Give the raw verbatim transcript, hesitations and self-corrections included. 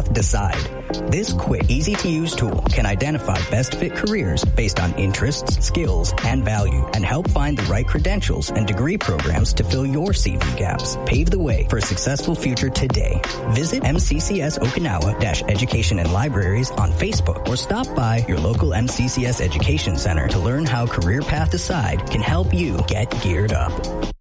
Path Decide. This quick, easy-to-use tool can identify best-fit careers based on interests, skills, and value, and help find the right credentials and degree programs to fill your C V gaps. Pave the way for a successful future today. Visit M C C S Okinawa-Education and Libraries on Facebook or stop by your local M C C S Education Center to learn how Career Path Decide can help you get geared up.